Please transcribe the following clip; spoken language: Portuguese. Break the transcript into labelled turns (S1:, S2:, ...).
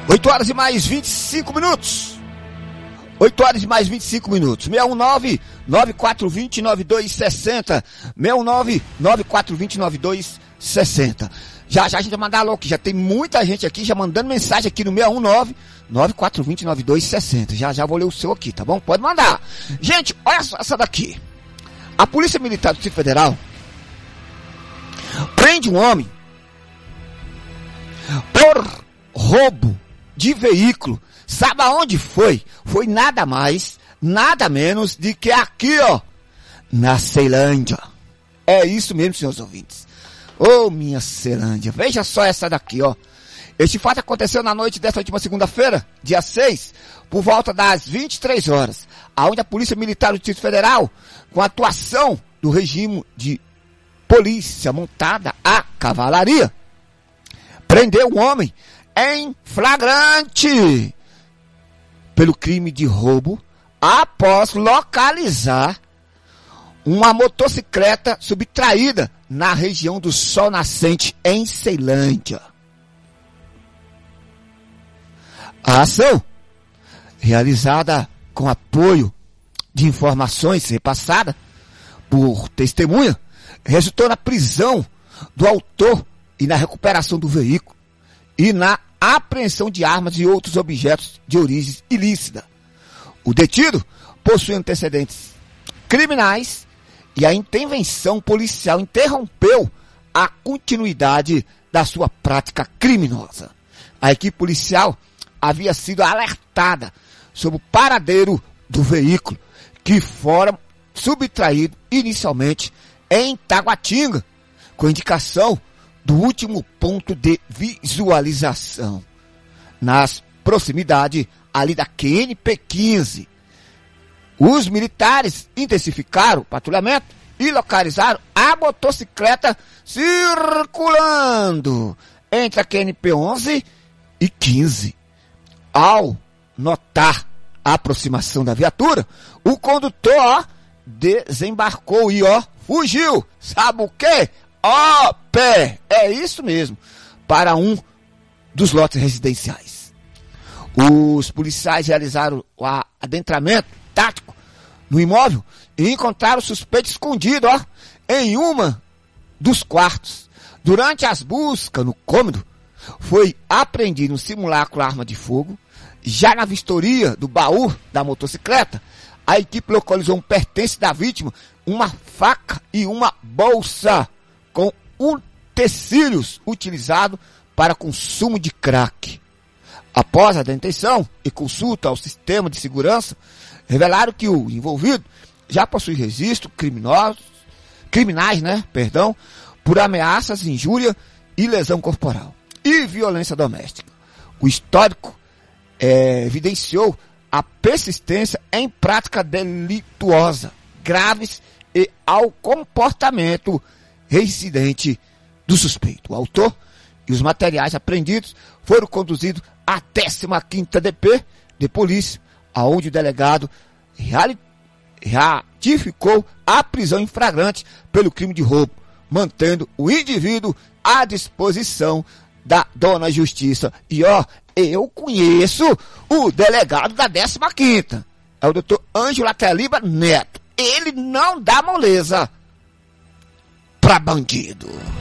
S1: 8 horas e mais 25 minutos. 8 horas e mais 25 minutos. 619-9420-9260. 619-9420-9260. Já a gente vai mandar alô aqui. Já tem muita gente aqui já mandando mensagem aqui no 619-9420-9260. Já vou ler o seu aqui, tá bom? Pode mandar. Gente, olha só essa daqui. A Polícia Militar do Distrito Federal prende um homem por roubo de veículo. Sabe aonde foi? Foi nada mais, nada menos de que aqui, ó, na Ceilândia. É isso mesmo, senhores ouvintes. Ô, minha Ceilândia, veja só essa daqui, ó. Este fato aconteceu na noite desta última segunda-feira, dia 6, por volta das 23 horas, aonde a Polícia Militar do Distrito Federal, com a atuação do regime de polícia montada a cavalaria, prendeu um homem em flagrante pelo crime de roubo após localizar uma motocicleta subtraída na região do Sol Nascente em Ceilândia. A ação, realizada com apoio de informações repassadas por testemunha, resultou na prisão do autor e na recuperação do veículo e na apreensão de armas e outros objetos de origem ilícita. O detido possui antecedentes criminais e a intervenção policial interrompeu a continuidade da sua prática criminosa. A equipe policial havia sido alertada sobre o paradeiro do veículo, que fora subtraído inicialmente em Taguatinga, com indicação do último ponto de visualização, nas proximidades ali da QNP15. Os militares intensificaram o patrulhamento e localizaram a motocicleta circulando entre a QNP11 e 15. Ao notar a aproximação da viatura, o condutor, ó, desembarcou e, ó, fugiu. Sabe o quê? Ó, pé. É isso mesmo. Para um dos lotes residenciais. Os policiais realizaram o adentramento tático no imóvel e encontraram o suspeito escondido, ó, em uma dos quartos. Durante as buscas no cômodo, foi apreendido um simulacro arma de fogo. Já na vistoria do baú da motocicleta, a equipe localizou um pertence da vítima, uma faca e uma bolsa com utensílios utilizados para consumo de crack. Após a detenção e consulta ao sistema de segurança, revelaram que o envolvido já possui registro criminais, por ameaças, injúria e lesão corporal e violência doméstica. O histórico evidenciou a persistência em prática delituosa, graves e ao comportamento reincidente do suspeito. O autor e os materiais apreendidos foram conduzidos à 15ª DP de polícia, aonde o delegado ratificou a prisão em flagrante pelo crime de roubo, mantendo o indivíduo à disposição da Dona Justiça. E ó, eu conheço o delegado da 15ª. É o Dr. Ângelo Ateliba Neto. Ele não dá moleza pra bandido.